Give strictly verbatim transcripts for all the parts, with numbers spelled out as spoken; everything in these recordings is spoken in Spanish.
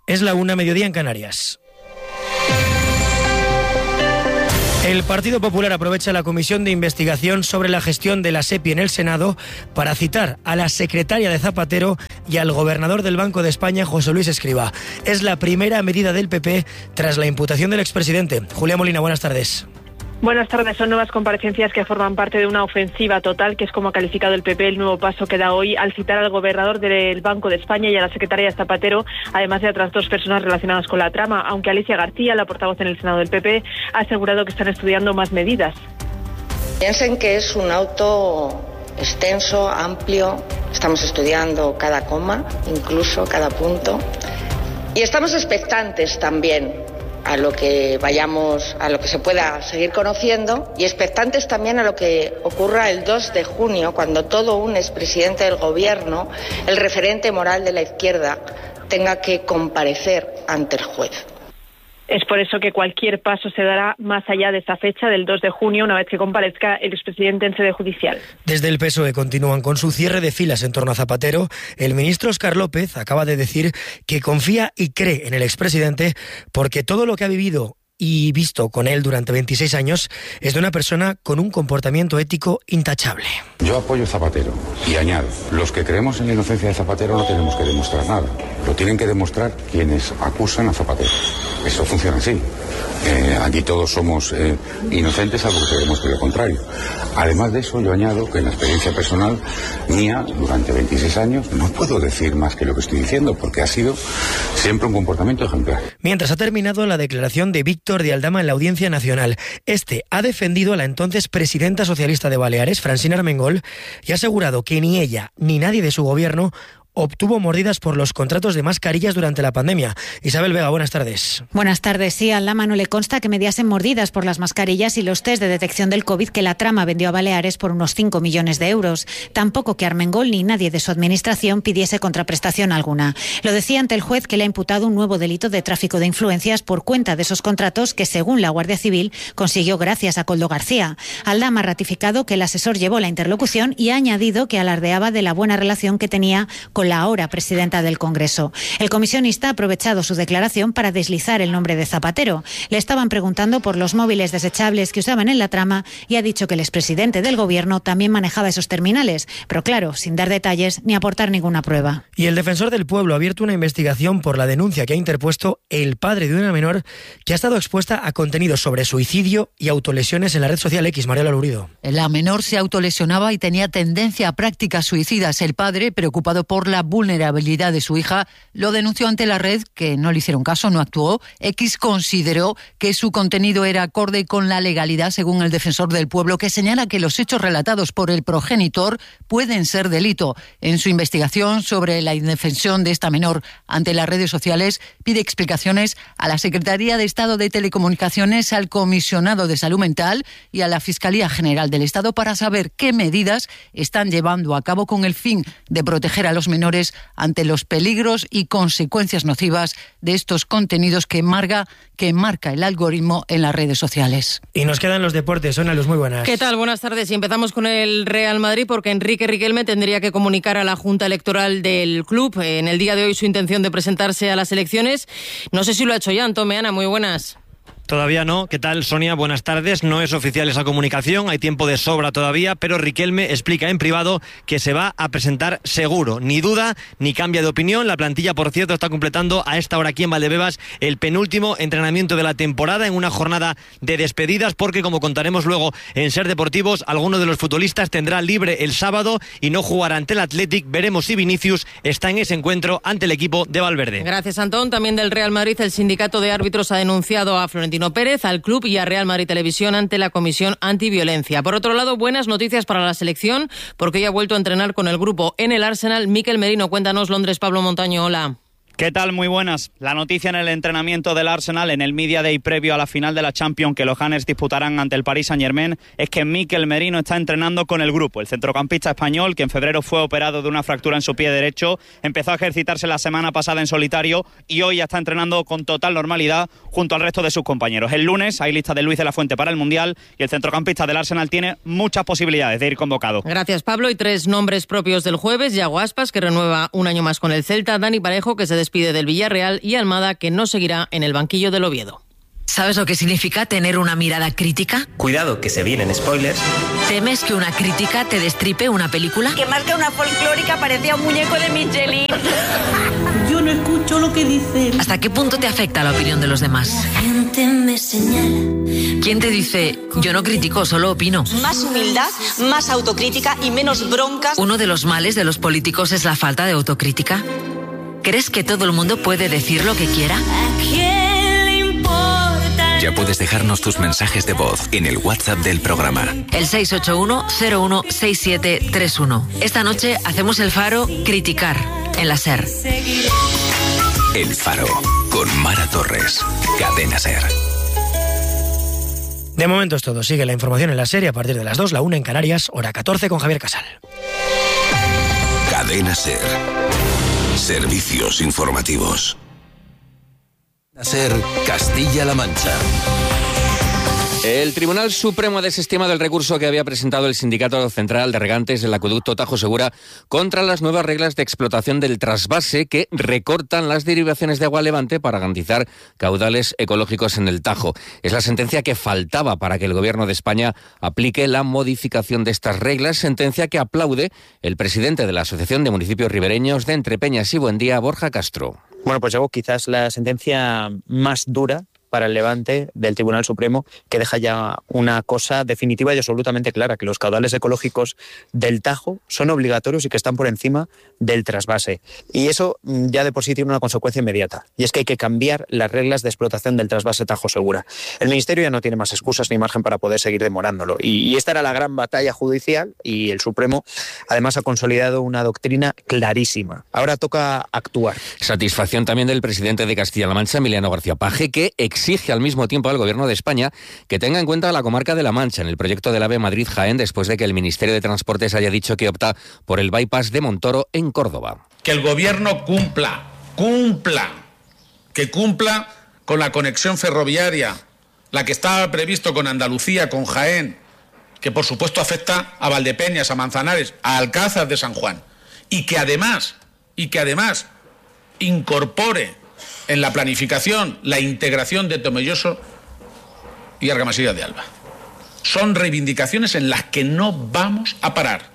Es la una, mediodía en Canarias. El Partido Popular aprovecha la comisión de investigación sobre la gestión de la SEPI en el Senado para citar a la secretaria de Zapatero y al gobernador del Banco de España, José Luis Escrivá. Es la primera medida del P P tras la imputación del expresidente. Julia Molina, buenas tardes. Buenas tardes. Son nuevas comparecencias que forman parte de una ofensiva total, que es como ha calificado el P P el nuevo paso que da hoy al citar al gobernador del Banco de España y a la secretaria de Zapatero, además de otras dos personas relacionadas con la trama, aunque Alicia García, la portavoz en el Senado del P P, ha asegurado que están estudiando más medidas. Piensen que es un auto extenso, amplio, estamos estudiando cada coma, incluso cada punto, y estamos expectantes también a lo que vayamos, a lo que se pueda seguir conociendo, y expectantes también a lo que ocurra el dos de junio, cuando todo un expresidente del gobierno, el referente moral de la izquierda, tenga que comparecer ante el juez. Es por eso que cualquier paso se dará más allá de esa fecha del dos de junio, una vez que comparezca el expresidente en sede judicial. Desde el P S O E continúan con su cierre de filas en torno a Zapatero. El ministro Óscar López acaba de decir que confía y cree en el expresidente porque todo lo que ha vivido y visto con él durante veintiséis años es de una persona con un comportamiento ético intachable. Yo apoyo a Zapatero y añado, los que creemos en la inocencia de Zapatero no tenemos que demostrar nada, lo tienen que demostrar quienes acusan a Zapatero. Eso funciona así. Eh, aquí todos somos eh, inocentes salvo que creemos que lo contrario. Además de eso, yo añado que en la experiencia personal mía, durante veintiséis años, no puedo decir más que lo que estoy diciendo, porque ha sido siempre un comportamiento ejemplar. Mientras ha terminado la declaración de Víctor de Aldama en la Audiencia Nacional, este ha defendido a la entonces presidenta socialista de Baleares, Francina Armengol, y ha asegurado que ni ella ni nadie de su gobierno obtuvo mordidas por los contratos de mascarillas durante la pandemia. Isabel Vega, buenas tardes. Buenas tardes. Sí, a Aldama no le consta que mediasen mordidas por las mascarillas y los test de detección del COVID que la trama vendió a Baleares por unos cinco millones de euros. Tampoco que Armengol ni nadie de su administración pidiese contraprestación alguna. Lo decía ante el juez, que le ha imputado un nuevo delito de tráfico de influencias por cuenta de esos contratos que, según la Guardia Civil, consiguió gracias a Koldo García. Aldama ha ratificado que el asesor llevó la interlocución y ha añadido que alardeaba de la buena relación que tenía con la ahora presidenta del Congreso. El comisionista ha aprovechado su declaración para deslizar el nombre de Zapatero. Le estaban preguntando por los móviles desechables que usaban en la trama y ha dicho que el expresidente del Gobierno también manejaba esos terminales, pero claro, sin dar detalles ni aportar ninguna prueba. Y el defensor del pueblo ha abierto una investigación por la denuncia que ha interpuesto el padre de una menor que ha estado expuesta a contenidos sobre suicidio y autolesiones en la red social X. Mariela Lurido. La menor se autolesionaba y tenía tendencia a prácticas suicidas. El padre, preocupado por la vulnerabilidad de su hija, lo denunció ante la red, que no le hicieron caso, no actuó. X consideró que su contenido era acorde con la legalidad, según el defensor del pueblo, que señala que los hechos relatados por el progenitor pueden ser delito. En su investigación sobre la indefensión de esta menor ante las redes sociales, pide explicaciones a la Secretaría de Estado de Telecomunicaciones, al Comisionado de Salud Mental y a la Fiscalía General del Estado para saber qué medidas están llevando a cabo con el fin de proteger a los menores ante los peligros y consecuencias nocivas de estos contenidos que marca, que marca el algoritmo en las redes sociales. Y nos quedan los deportes. Son Luz, muy buenas. ¿Qué tal? Buenas tardes. Y empezamos con el Real Madrid, porque Enrique Riquelme tendría que comunicar a la Junta Electoral del club en el día de hoy su intención de presentarse a las elecciones. No sé si lo ha hecho ya. Antomeana, muy buenas. Todavía no. ¿Qué tal, Sonia? Buenas tardes. No es oficial esa comunicación, hay tiempo de sobra todavía, pero Riquelme explica en privado que se va a presentar seguro. Ni duda, ni cambia de opinión. La plantilla, por cierto, está completando a esta hora aquí en Valdebebas el penúltimo entrenamiento de la temporada en una jornada de despedidas, porque, como contaremos luego en Ser Deportivos, alguno de los futbolistas tendrá libre el sábado y no jugará ante el Athletic. Veremos si Vinicius está en ese encuentro ante el equipo de Valverde. Gracias, Antón. También del Real Madrid, el sindicato de árbitros ha denunciado a Florentino Pérez, al club y a Real Madrid Televisión ante la Comisión Antiviolencia. Por otro lado, buenas noticias para la selección, porque hoy ha vuelto a entrenar con el grupo en el Arsenal. Mikel Merino, cuéntanos. Londres, Pablo Montaño, hola. ¿Qué tal? Muy buenas. La noticia en el entrenamiento del Arsenal en el Media Day previo a la final de la Champions que los Gunners disputarán ante el Paris Saint-Germain es que Mikel Merino está entrenando con el grupo. El centrocampista español, que en febrero fue operado de una fractura en su pie derecho, empezó a ejercitarse la semana pasada en solitario y hoy ya está entrenando con total normalidad junto al resto de sus compañeros. El lunes hay lista de Luis de la Fuente para el Mundial y el centrocampista del Arsenal tiene muchas posibilidades de ir convocado. Gracias, Pablo. Y tres nombres propios del jueves: Yago Aspas, que renueva un año más con el Celta; Dani Parejo, que se despide del Villarreal, y Almada, que no seguirá en el banquillo del Oviedo. ¿Sabes lo que significa tener una mirada crítica? Cuidado, que se vienen spoilers. ¿Temes que una crítica te destripe una película? Que más que una folclórica parecía un muñeco de Michelin. Yo no escucho lo que dicen. ¿Hasta qué punto te afecta la opinión de los demás? La gente me señala. ¿Quién te dice, yo no critico, solo opino? Más humildad, más autocrítica y menos broncas. Uno de los males de los políticos es la falta de autocrítica. ¿Crees que todo el mundo puede decir lo que quiera? ¿A quién le importa? Ya puedes dejarnos tus mensajes de voz en el WhatsApp del programa. El seis ocho uno cero uno seis siete tres uno. Esta noche hacemos el Faro Criticar en la SER. El Faro con Mara Torres. Cadena SER. De momento es todo. Sigue la información en la serie a partir de las dos, la una en Canarias, hora catorce con Javier Casal. Cadena SER. Servicios informativos. SER Castilla-La Mancha. El Tribunal Supremo ha desestimado el recurso que había presentado el Sindicato Central de Regantes del Acueducto Tajo Segura contra las nuevas reglas de explotación del trasvase que recortan las derivaciones de agua levante para garantizar caudales ecológicos en el Tajo. Es la sentencia que faltaba para que el Gobierno de España aplique la modificación de estas reglas, sentencia que aplaude el presidente de la Asociación de Municipios Ribereños de Entrepeñas y Buendía, Borja Castro. Bueno, pues llegó quizás la sentencia más dura para el Levante del Tribunal Supremo, que deja ya una cosa definitiva y absolutamente clara, que los caudales ecológicos del Tajo son obligatorios y que están por encima del trasvase. Y eso ya de por sí tiene una consecuencia inmediata, y es que hay que cambiar las reglas de explotación del trasvase Tajo Segura. El Ministerio ya no tiene más excusas ni margen para poder seguir demorándolo, y, y esta era la gran batalla judicial, y el Supremo además ha consolidado una doctrina clarísima. Ahora toca actuar. Satisfacción también del presidente de Castilla-La Mancha, Emiliano García Paje, que exige al mismo tiempo al Gobierno de España que tenga en cuenta la comarca de La Mancha en el proyecto del AVE Madrid-Jaén, después de que el Ministerio de Transportes haya dicho que opta por el bypass de Montoro en Córdoba. Que el Gobierno cumpla, cumpla, que cumpla con la conexión ferroviaria, la que estaba previsto con Andalucía, con Jaén, que por supuesto afecta a Valdepeñas, a Manzanares, a Alcázar de San Juan, y que además, y que además incorpore en la planificación la integración de Tomelloso y Argamasilla de Alba. Son reivindicaciones en las que no vamos a parar,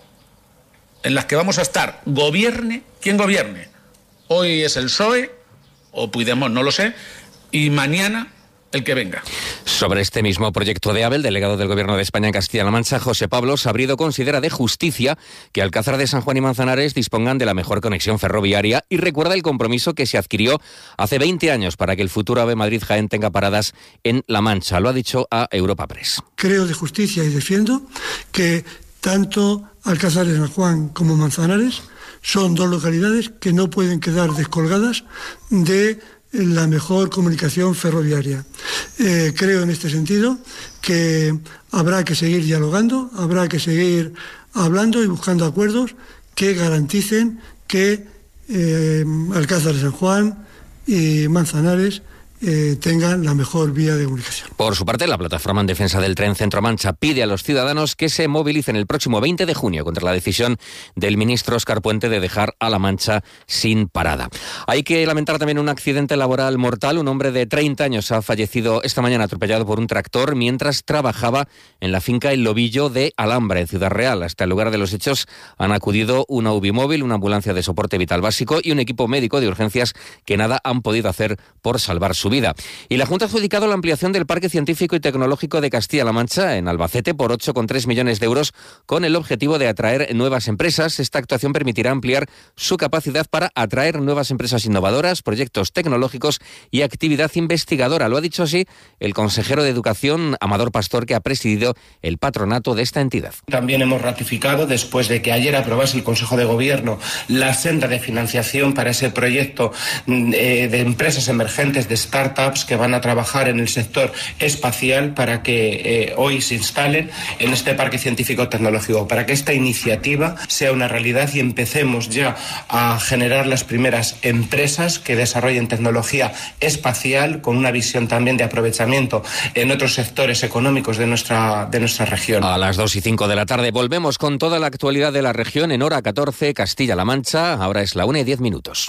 en las que vamos a estar, gobierne quien gobierne. Hoy es el P S O E, o Puigdemont, no lo sé, y mañana el que venga. Sobre este mismo proyecto de AVE, el delegado del Gobierno de España en Castilla-La Mancha, José Pablo Sabrido, considera de justicia que Alcázar de San Juan y Manzanares dispongan de la mejor conexión ferroviaria y recuerda el compromiso que se adquirió hace veinte años para que el futuro AVE Madrid-Jaén tenga paradas en La Mancha. Lo ha dicho a Europa Press. Creo de justicia y defiendo que tanto Alcázar de San Juan como Manzanares son dos localidades que no pueden quedar descolgadas de la mejor comunicación ferroviaria. Eh, creo en este sentido que habrá que seguir dialogando, habrá que seguir hablando y buscando acuerdos que garanticen que eh, Alcázar de San Juan y Manzanares Eh, tengan la mejor vía de comunicación. Por su parte, la plataforma en defensa del tren Centro-Mancha pide a los ciudadanos que se movilicen el próximo veinte de junio contra la decisión del ministro Óscar Puente de dejar a La Mancha sin parada. Hay que lamentar también un accidente laboral mortal. Un hombre de treinta años ha fallecido esta mañana atropellado por un tractor mientras trabajaba en la finca El Lobillo de Alhambra, en Ciudad Real. Hasta el lugar de los hechos han acudido una U B I móvil, una ambulancia de soporte vital básico y un equipo médico de urgencias que nada han podido hacer por salvar su vida. Y la Junta ha adjudicado la ampliación del Parque Científico y Tecnológico de Castilla-La Mancha en Albacete por ocho coma tres millones de euros con el objetivo de atraer nuevas empresas. Esta actuación permitirá ampliar su capacidad para atraer nuevas empresas innovadoras, proyectos tecnológicos y actividad investigadora. Lo ha dicho así el consejero de Educación, Amador Pastor, que ha presidido el patronato de esta entidad. También hemos ratificado, después de que ayer aprobase el Consejo de Gobierno, la senda de financiación para ese proyecto eh, de empresas emergentes, de startups, que van a trabajar en el sector espacial para que eh, hoy se instalen en este parque científico tecnológico, para que esta iniciativa sea una realidad y empecemos ya a generar las primeras empresas que desarrollen tecnología espacial con una visión también de aprovechamiento en otros sectores económicos de nuestra, de nuestra región. A las dos y cinco de la tarde volvemos con toda la actualidad de la región en hora catorce, Castilla-La Mancha. Ahora es la una y diez minutos.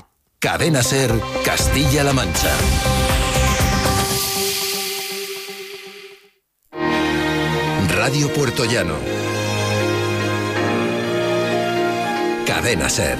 Cadena SER, Castilla-La Mancha. Radio Puertollano. Cadena SER.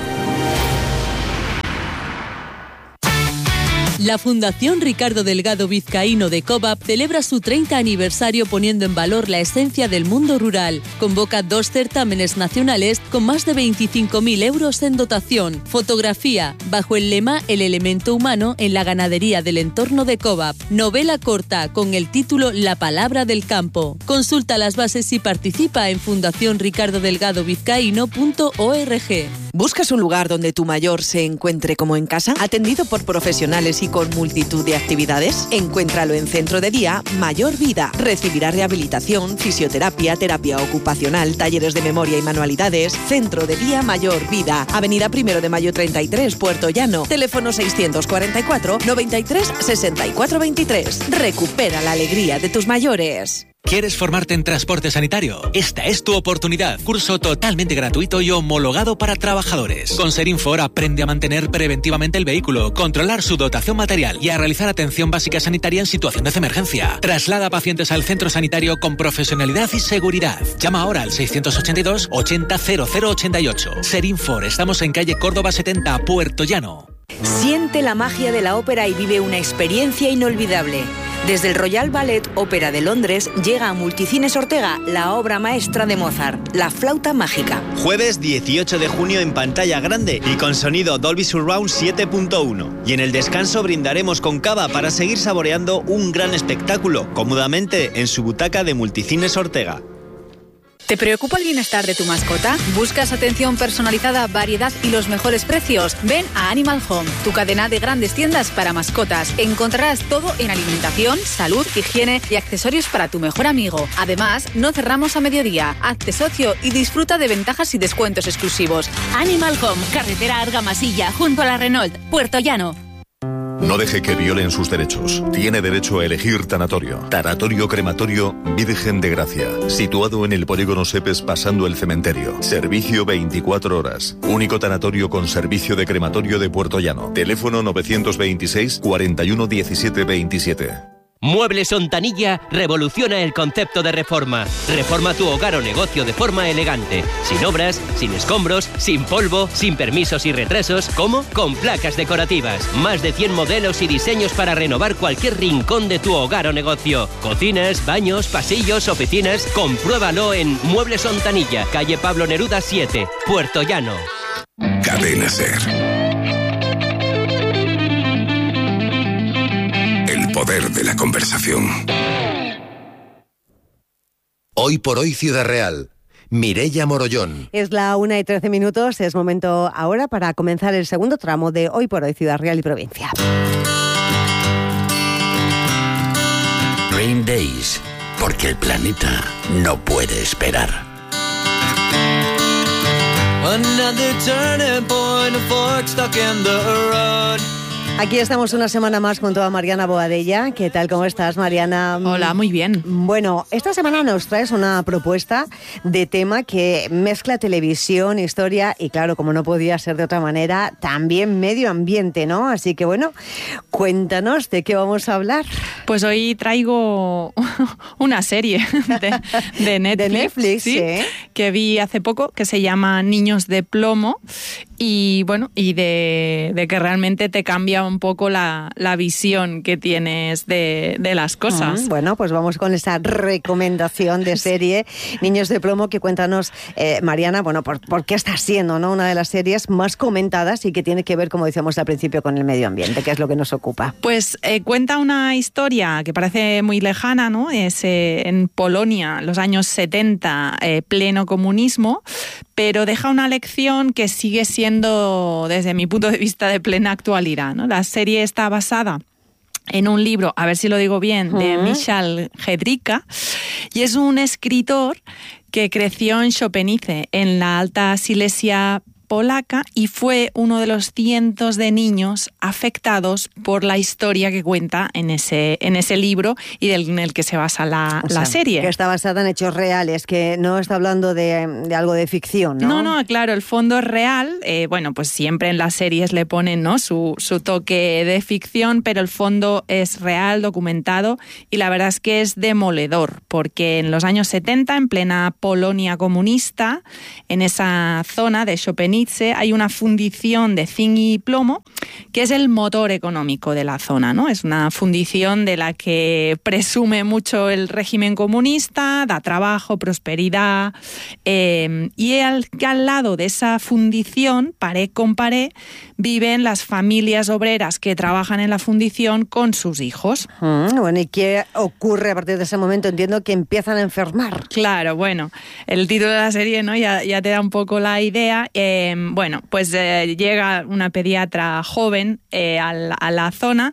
La Fundación Ricardo Delgado Vizcaíno de COVAP celebra su treinta aniversario poniendo en valor la esencia del mundo rural. Convoca dos certámenes nacionales con más de veinticinco mil euros en dotación. Fotografía, bajo el lema El elemento humano en la ganadería del entorno de COVAP. Novela corta con el título La palabra del campo. Consulta las bases y participa en fundación ricardo delgado vizcaíno punto org. ¿Buscas un lugar donde tu mayor se encuentre como en casa? Atendido por profesionales y con multitud de actividades. Encuéntralo en Centro de Día Mayor Vida. Recibirá rehabilitación, fisioterapia, terapia ocupacional, talleres de memoria y manualidades. Centro de Día Mayor Vida. Avenida Primero de Mayo treinta y tres, Puerto Llano. Teléfono seiscientos cuarenta y cuatro, noventa y tres, sesenta y cuatro veintitrés. Recupera la alegría de tus mayores. ¿Quieres formarte en transporte sanitario? Esta es tu oportunidad. Curso totalmente gratuito y homologado para trabajadores. Con Serinfor aprende a mantener preventivamente el vehículo, controlar su dotación material y a realizar atención básica sanitaria en situaciones de emergencia. Traslada a pacientes al centro sanitario con profesionalidad y seguridad. Llama ahora al seiscientos ochenta y dos, ochenta, cero cero ochenta y ocho. Serinfor, estamos en calle Córdoba setenta, Puerto Llano. Siente la magia de la ópera y vive una experiencia inolvidable. Desde el Royal Ballet Ópera de Londres llega a Multicines Ortega la obra maestra de Mozart, La flauta mágica. Jueves dieciocho de junio en pantalla grande y con sonido Dolby Surround siete punto uno. Y en el descanso brindaremos con cava para seguir saboreando un gran espectáculo, cómodamente en su butaca de Multicines Ortega. ¿Te preocupa el bienestar de tu mascota? ¿Buscas atención personalizada, variedad y los mejores precios? Ven a Animal Home, tu cadena de grandes tiendas para mascotas. Encontrarás todo en alimentación, salud, higiene y accesorios para tu mejor amigo. Además, no cerramos a mediodía. Hazte socio y disfruta de ventajas y descuentos exclusivos. Animal Home, carretera Argamasilla, junto a la Renault, Puerto Llano. No deje que violen sus derechos. Tiene derecho a elegir tanatorio. Tanatorio Crematorio Virgen de Gracia. Situado en el polígono Sepes pasando el cementerio. Servicio veinticuatro horas. Único tanatorio con servicio de crematorio de Puerto Llano. Teléfono novecientos veintiséis, cuarenta y uno, diecisiete veintisiete. Muebles Ontanilla revoluciona el concepto de reforma. Reforma tu hogar o negocio de forma elegante. Sin obras, sin escombros, sin polvo, sin permisos y retrasos. ¿Cómo? Con placas decorativas. Más de cien modelos y diseños para renovar cualquier rincón de tu hogar o negocio. Cocinas, baños, pasillos, oficinas. Compruébalo en Muebles Ontanilla, calle Pablo Neruda siete, Puerto Llano. Cadena SER. Poder de la conversación. Hoy por hoy Ciudad Real. Mireia Morollón. Es la una y trece minutos. Es momento ahora para comenzar el segundo tramo de Hoy por hoy Ciudad Real y Provincia. Dream Days. Porque el planeta no puede esperar. Another turning point, a fork stuck in the road. Aquí estamos una semana más junto a Mariana Boadella. ¿Qué tal? ¿Cómo estás, Mariana? Hola, muy bien. Bueno, esta semana nos traes una propuesta de tema que mezcla televisión, historia y, claro, como no podía ser de otra manera, también medio ambiente, ¿no? Así que, bueno, cuéntanos de qué vamos a hablar. Pues hoy traigo una serie de, de Netflix, de Netflix ¿sí? ¿eh? que vi hace poco, que se llama Niños de Plomo. Y bueno, y de, de que realmente te cambia un poco la, la visión que tienes de, de las cosas. Mm, bueno, pues vamos con esa recomendación de serie Niños de Plomo, que cuéntanos, eh, Mariana, bueno, por, por qué está siendo, ¿no?, una de las series más comentadas y que tiene que ver, como decíamos al principio, con el medio ambiente, que es lo que nos ocupa. Pues eh, cuenta una historia que parece muy lejana, ¿no? Es eh, en Polonia, los años setenta, eh, pleno comunismo, pero deja una lección que sigue siendo, desde mi punto de vista, de plena actualidad, ¿no? La serie está basada en un libro, a ver si lo digo bien, de Michal Hedricka, y es un escritor que creció en Chopenice, en la Alta Silesia polaca y fue uno de los cientos de niños afectados por la historia que cuenta en ese, en ese libro y del, en el que se basa la, o la sea, serie. Que está basada en hechos reales, que no está hablando de, de algo de ficción, ¿no? No, no, claro, el fondo es real. Eh, bueno, pues siempre en las series le ponen, ¿no?, su, su toque de ficción, pero el fondo es real, documentado, y la verdad es que es demoledor, porque en los años setenta, en plena Polonia comunista, en esa zona de Chopenice, hay una fundición de zinc y plomo que es el motor económico de la zona, ¿no? Es una fundición de la que presume mucho el régimen comunista, da trabajo, prosperidad, eh, y al, al lado de esa fundición, pared con pared, viven las familias obreras que trabajan en la fundición con sus hijos. Mm, bueno, ¿y qué ocurre a partir de ese momento? Entiendo que empiezan a enfermar. Claro, bueno, el título de la serie, ¿no?, ya, ya te da un poco la idea. Eh, bueno, pues eh, llega una pediatra joven eh, a, la, a la zona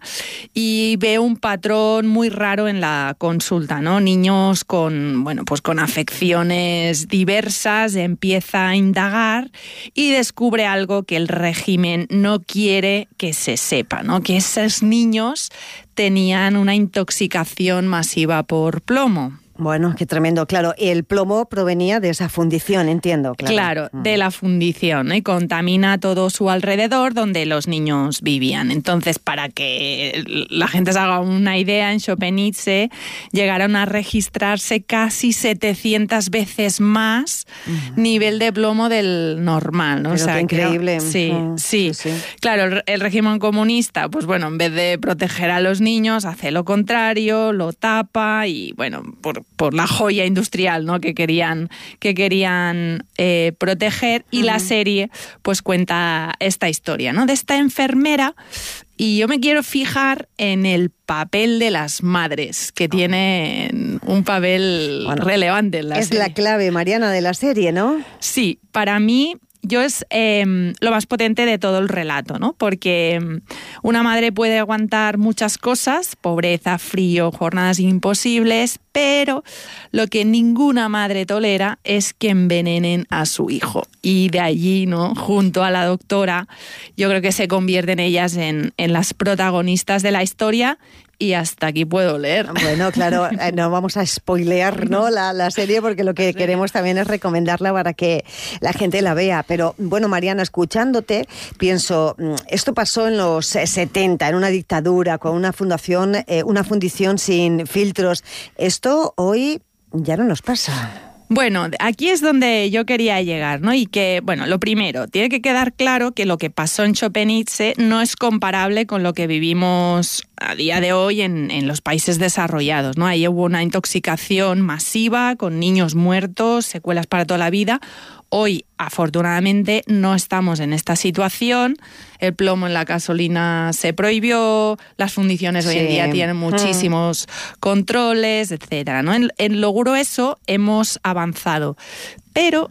y ve un patrón muy raro en la consulta, ¿no? Niños con, bueno, pues con afecciones diversas, empieza a indagar y descubre algo que el régimen no quiere que se sepa, ¿no? Que esos niños tenían una intoxicación masiva por plomo. Bueno, qué tremendo, claro. Y el plomo provenía de esa fundición, entiendo. Claro, claro de la fundición, ¿no? Y contamina todo su alrededor donde los niños vivían. Entonces, para que la gente se haga una idea, en Chopenice llegaron a registrarse casi setecientas veces más uh-huh. nivel de plomo del normal, ¿no? Pero o sea, qué increíble. Que, sí, uh-huh. sí, sí. Claro, el, el régimen comunista, pues bueno, en vez de proteger a los niños, hace lo contrario, lo tapa y, bueno, por por la joya industrial, ¿no?, que querían, que querían eh, proteger. Y uh-huh. la serie pues cuenta esta historia, ¿no?, de esta enfermera. Y yo me quiero fijar en el papel de las madres, que tienen un papel bueno, relevante en la es serie. Es la clave, Mariana, de la serie, ¿no? Sí, para mí... Yo es eh, lo más potente de todo el relato, ¿no? Porque una madre puede aguantar muchas cosas, pobreza, frío, jornadas imposibles, pero lo que ninguna madre tolera es que envenenen a su hijo. Y de allí, ¿no?, junto a la doctora, yo creo que se convierten ellas en, en las protagonistas de la historia. Y hasta aquí puedo leer. Bueno, claro, no vamos a spoilear, ¿no?, la, la serie, porque lo que queremos también es recomendarla para que la gente la vea. Pero, bueno, Mariana, escuchándote, pienso, esto pasó en los setenta, en una dictadura, con una fundación, eh, una fundición sin filtros. Esto hoy ya no nos pasa. Bueno, aquí es donde yo quería llegar, ¿no? Y que, bueno, lo primero, tiene que quedar claro que lo que pasó en Chopenice no es comparable con lo que vivimos a día de hoy en, en los países desarrollados, ¿no? Ahí hubo una intoxicación masiva con niños muertos, secuelas para toda la vida. Hoy, afortunadamente, no estamos en esta situación. El plomo en la gasolina se prohibió, las fundiciones sí. hoy en día tienen muchísimos mm. controles, etcétera, ¿no? En, en lo grueso hemos avanzado. Pero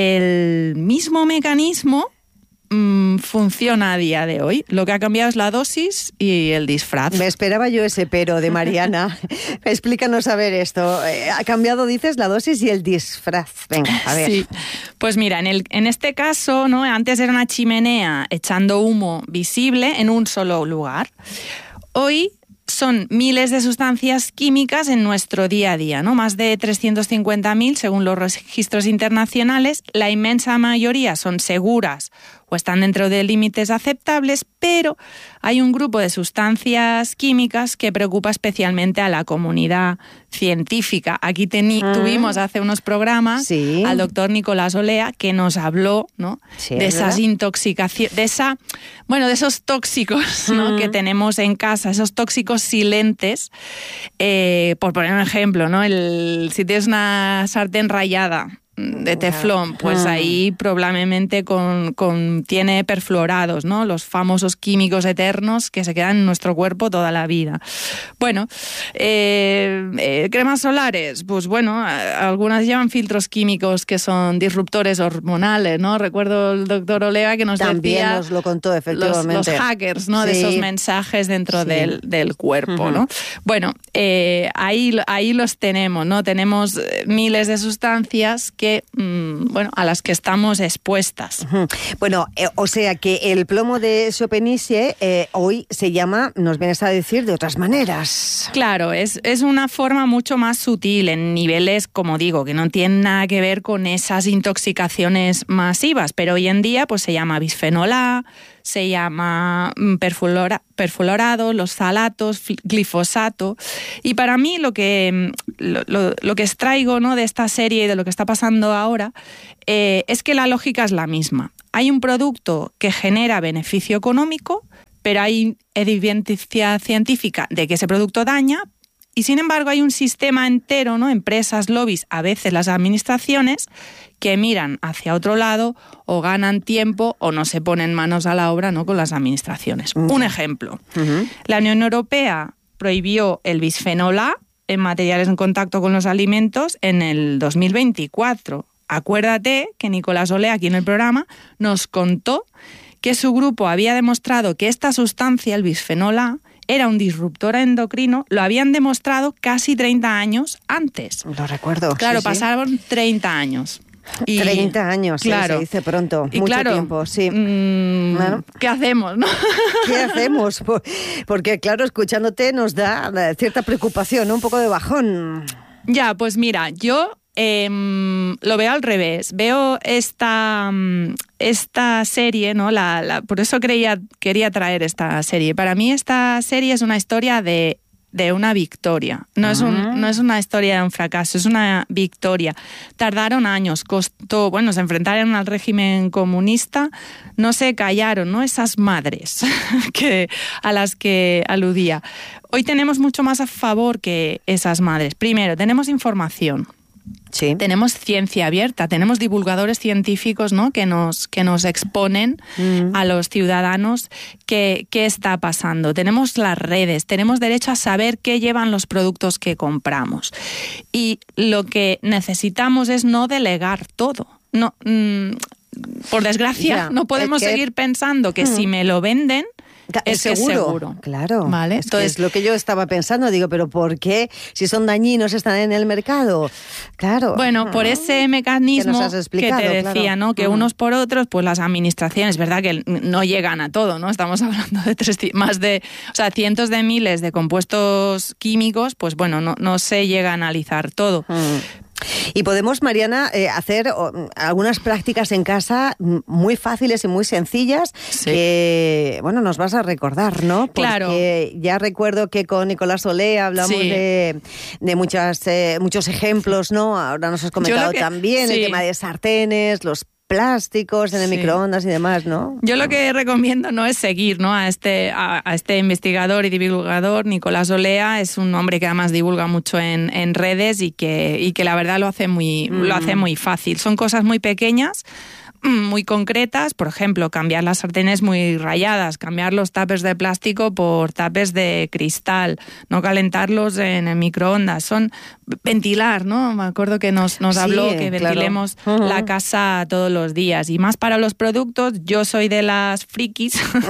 el mismo mecanismo mmm, funciona a día de hoy. Lo que ha cambiado es la dosis y el disfraz. Me esperaba yo ese pero de Mariana. Explícanos a ver esto. Ha cambiado, dices, la dosis y el disfraz. Venga, a ver. Sí. Pues mira, en, el, en este caso, ¿no?, antes era una chimenea echando humo visible en un solo lugar. Hoy son miles de sustancias químicas en nuestro día a día, ¿no? Más de trescientos cincuenta mil según los registros internacionales. La inmensa mayoría son seguras o están dentro de límites aceptables, pero hay un grupo de sustancias químicas que preocupa especialmente a la comunidad científica. Aquí teni- ah. tuvimos hace unos programas sí. al doctor Nicolás Olea, que nos habló, ¿no?, sí, de esas intoxicaciones, de esa, bueno, de esos tóxicos, ¿no?, mm. que tenemos en casa, esos tóxicos silentes. Eh, por poner un ejemplo, ¿no?, el, si tienes una sartén rayada de teflón, pues ahí probablemente con, contiene perfluorados, ¿no?, los famosos químicos eternos que se quedan en nuestro cuerpo toda la vida. Bueno, eh, eh, cremas solares, pues bueno, algunas llevan filtros químicos que son disruptores hormonales, ¿no? Recuerdo el doctor Olea que nos También decía... nos lo contó, efectivamente. Los, los hackers, ¿no?, sí. de esos mensajes dentro sí. del, del cuerpo, uh-huh. ¿no? Bueno, eh, ahí, ahí los tenemos, ¿no? Tenemos miles de sustancias que que, mmm, bueno, a las que estamos expuestas. Uh-huh. Bueno, eh, o sea que el plomo de Sopeniche eh, hoy se llama, nos vienes a decir, de otras maneras. Claro, es, es una forma mucho más sutil, en niveles, como digo, que no tienen nada que ver con esas intoxicaciones masivas, pero hoy en día pues se llama bisfenol A, se llama perfluora, perfluorado, los ftalatos, glifosato. Y para mí lo que, lo, lo, lo que extraigo, ¿no?, de esta serie y de lo que está pasando ahora eh, es que la lógica es la misma. Hay un producto que genera beneficio económico, pero hay evidencia científica de que ese producto daña, y sin embargo hay un sistema entero, ¿no?, empresas, lobbies, a veces las administraciones, que miran hacia otro lado o ganan tiempo o no se ponen manos a la obra, ¿no?, con las administraciones. Uh-huh. Un ejemplo, uh-huh. La Unión Europea prohibió el bisfenol A en materiales en contacto con los alimentos en el dos mil veinticuatro. Acuérdate que Nicolás Olea, aquí en el programa, nos contó que su grupo había demostrado que esta sustancia, el bisfenol A, era un disruptor endocrino, lo habían demostrado casi treinta años antes. Lo recuerdo. Claro, sí, pasaron sí. treinta años. Y, treinta años, claro, se dice pronto, y mucho claro, tiempo, sí. Mmm, claro. ¿Qué hacemos, no? ¿Qué hacemos? Porque, claro, escuchándote nos da cierta preocupación, ¿no? Un poco de bajón. Ya, pues mira, yo eh, lo veo al revés. Veo esta, esta serie, ¿no? La, la, por eso creía, quería traer esta serie. Para mí esta serie es una historia de... de una victoria. No, uh-huh. es un, no es una historia de un fracaso, es una victoria. Tardaron años, costó, bueno, se enfrentaron al régimen comunista, no se callaron, ¿no? Esas madres que, a las que aludía. Hoy tenemos mucho más a favor que esas madres. Primero, tenemos información. Sí. Tenemos ciencia abierta, tenemos divulgadores científicos, ¿no?, que nos, que nos exponen mm. a los ciudadanos qué, qué está pasando. Tenemos las redes, tenemos derecho a saber qué llevan los productos que compramos. Y lo que necesitamos es no delegar todo. No, mmm, por desgracia, ya, no podemos que... seguir pensando que mm. si me lo venden, es seguro, que seguro. Claro. ¿Vale? Es Entonces, es lo que yo estaba pensando, digo, pero ¿por qué? Si son dañinos están en el mercado. Claro. Bueno, por ese mecanismo que, que te decía, claro. ¿no? Que uh-huh. unos por otros, pues las administraciones, verdad que no llegan a todo, ¿no? Estamos hablando de tres, más de, o sea, cientos de miles de compuestos químicos, pues bueno, no, no se llega a analizar todo. Uh-huh. Y podemos, Mariana, eh, hacer oh, algunas prácticas en casa muy fáciles y muy sencillas sí. que, bueno, nos vas a recordar, ¿no? Porque claro. ya recuerdo que con Nicolás Olea hablamos sí. de, de muchas, eh, muchos ejemplos, ¿no? Ahora nos has comentado que, también sí. el tema de sartenes, los plásticos en el sí. microondas y demás, ¿no? Yo lo que recomiendo no es seguir, ¿no?, a este a, a este investigador y divulgador. Nicolás Olea es un hombre que además divulga mucho en, en redes y que y que la verdad lo hace muy mm. lo hace muy fácil. Son cosas muy pequeñas, muy concretas, por ejemplo, cambiar las sartenes muy rayadas, cambiar los tapes de plástico por tapes de cristal, no calentarlos en el microondas, son ventilar, ¿no? Me acuerdo que nos, nos sí, habló que ventilemos claro. uh-huh. la casa todos los días. Y más para los productos, yo soy de las frikis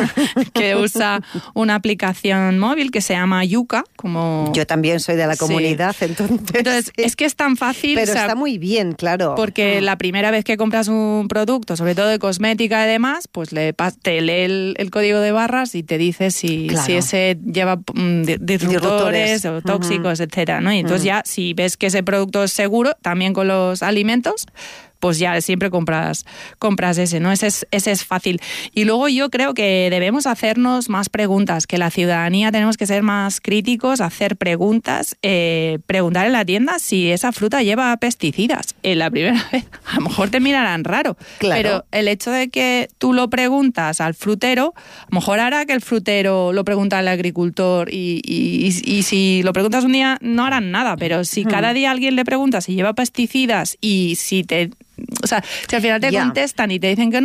que usa una aplicación móvil que se llama Yuka, como... Yo también soy de la comunidad, sí. entonces... Entonces, sí. es que es tan fácil... Pero o sea, está muy bien, claro. Porque uh-huh. la primera vez que compras un producto, sobre todo de cosmética y demás, pues le te lee el, el código de barras y te dice si, claro. si ese lleva um, disruptores, disruptores o tóxicos, uh-huh. etcétera, ¿no? Y entonces uh-huh. ya, si ves que ese producto es seguro, también con los alimentos, pues ya siempre compras compras ese, ¿no? Ese es, ese es fácil. Y luego yo creo que debemos hacernos más preguntas, que la ciudadanía tenemos que ser más críticos, hacer preguntas, eh, preguntar en la tienda si esa fruta lleva pesticidas. En la primera vez, a lo mejor te mirarán raro, claro. pero el hecho de que tú lo preguntas al frutero, a lo mejor hará que el frutero lo pregunte al agricultor y, y, y, y si lo preguntas un día no harán nada, pero si hmm. cada día alguien le pregunta si lleva pesticidas y si te... O sea, si al final te yeah. contestan y te dicen que no, pues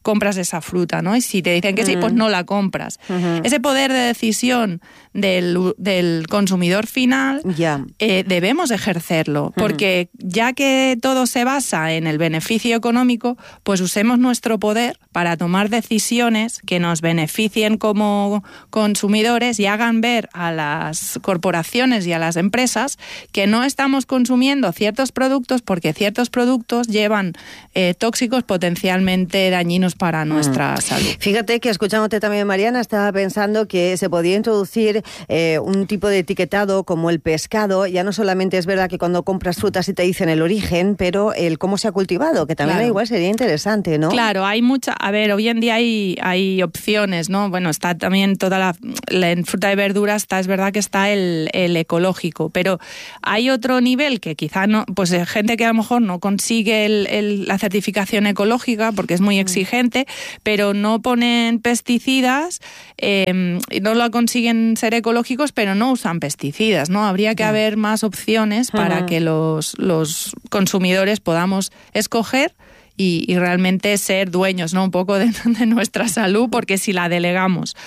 compras esa fruta, ¿no? Y si te dicen que sí, pues no la compras. Uh-huh. Ese poder de decisión del, del consumidor final yeah. eh, debemos ejercerlo, porque uh-huh. ya que todo se basa en el beneficio económico, pues usemos nuestro poder para tomar decisiones que nos beneficien como consumidores y hagan ver a las corporaciones y a las empresas que no estamos consumiendo ciertos productos porque ciertos productos llevan eh, tóxicos potencialmente dañinos para nuestra mm. salud. Fíjate que escuchándote también, Mariana, estaba pensando que se podía introducir eh, un tipo de etiquetado como el pescado. Ya no solamente es verdad que cuando compras frutas y te dicen el origen, pero el cómo se ha cultivado, que también claro. igual sería interesante, ¿no? Claro, hay mucha... A ver, hoy en día hay, hay opciones, ¿no? Bueno, está también toda la... la en fruta y verdura está, es verdad que está el, el ecológico, pero hay otro nivel que quizá no... Pues gente que a lo mejor no consigue el, el, la certificación ecológica porque es muy exigente, pero no ponen pesticidas, eh, no lo consiguen ser ecológicos, pero no usan pesticidas, ¿no? Habría que yeah. haber más opciones para uh-huh. que los, los consumidores podamos escoger y, y realmente ser dueños, ¿no? Un poco de, de nuestra salud, porque si la delegamos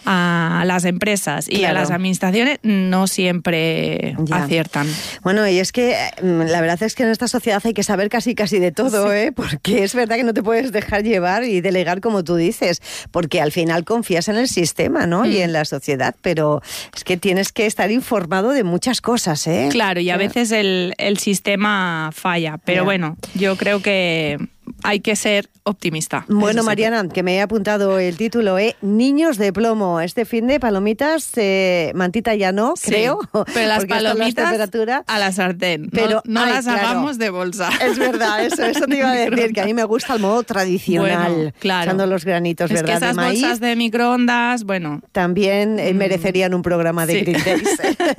a las empresas y claro. a las administraciones, no siempre ya. aciertan. Bueno, y es que la verdad es que en esta sociedad hay que saber casi casi de todo, sí. ¿eh? Porque es verdad que no te puedes dejar llevar y delegar como tú dices, porque al final confías en el sistema, ¿no? Mm. Y en la sociedad, pero es que tienes que estar informado de muchas cosas, ¿eh? Claro, y a veces el, el sistema falla, pero ya. bueno, yo creo que hay que ser optimista. Bueno, Mariana, que me he apuntado el título, ¿eh? Niños de plomo. Este fin de palomitas, eh, mantita ya no, sí, creo. Pero las palomitas a la sartén. Pero no, no ay, las claro, hagamos de bolsa. Es verdad, eso, eso te iba a decir, que a mí me gusta el modo tradicional. Bueno, claro. Echando los granitos, es ¿verdad? Que esas de maíz, bolsas de microondas, bueno. También eh, merecerían un programa de sí. Green Days.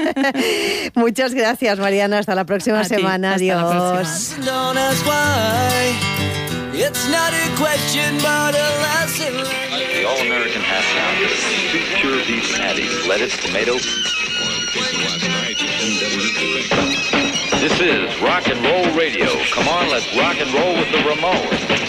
Muchas gracias, Mariana. Hasta la próxima a semana. Ti, hasta Adiós. La próxima. It's not a question, but a lesson. The all-American half pound. Two pure beef patties, lettuce, tomato. This is rock and roll radio. Come on, let's rock and roll with the Ramones.